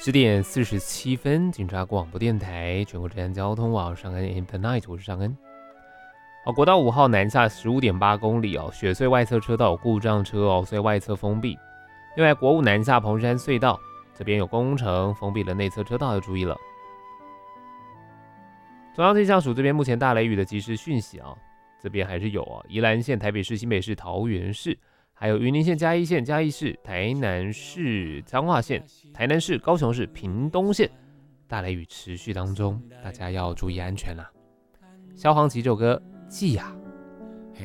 10点47分，警察广播电台全国治安交通网上恩 In the Night， 我是尚恩。国道5号南下15.8公里雪隧外侧车道有故障车所以外侧封闭。另外国五南下彭山隧道这边有工程，封闭了内侧车道，要注意了。中央气象署这边目前大雷雨的即时讯息这边还是有宜兰县、台北市、新北市、桃园市，还有云林县、嘉义县、嘉义市、台南市、彰化县、台南市、高雄市、屏东县，大雷雨持续当中，大家要注意安全啦。萧煌奇这首歌《记呀》。